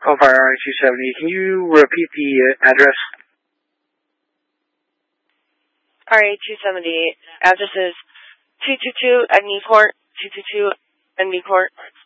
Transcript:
call for RA270. Can you repeat the address? RA270. Address is 222 Edney Court. 222 Edney Court.